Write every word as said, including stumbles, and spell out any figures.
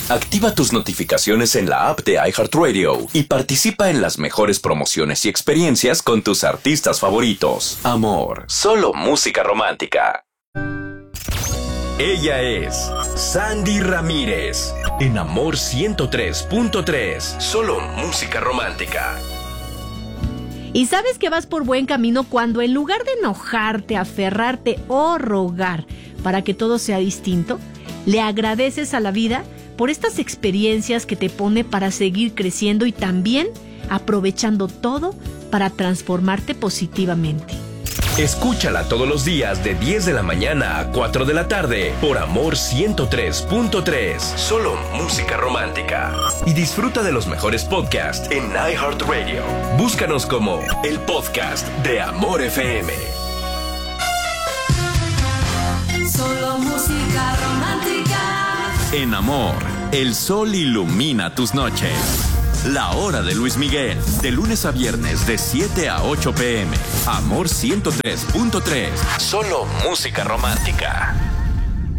Activa tus notificaciones en la app de iHeartRadio y participa en las mejores promociones y experiencias con tus artistas favoritos. Amor, solo música romántica. Ella es Sandy Ramírez, en Amor ciento tres punto tres, solo música romántica. Y sabes que vas por buen camino cuando en lugar de enojarte, aferrarte o rogar para que todo sea distinto, le agradeces a la vida por estas experiencias que te pone para seguir creciendo y también aprovechando todo para transformarte positivamente. Escúchala todos los días de diez de la mañana a cuatro de la tarde por Amor ciento tres punto tres, solo música romántica. Y disfruta de los mejores podcasts en iHeartRadio. Búscanos como el podcast de Amor F M. Solo música romántica. En Amor, el sol ilumina tus noches. La hora de Luis Miguel, de lunes a viernes de siete a ocho pm. Amor ciento tres punto tres, solo música romántica.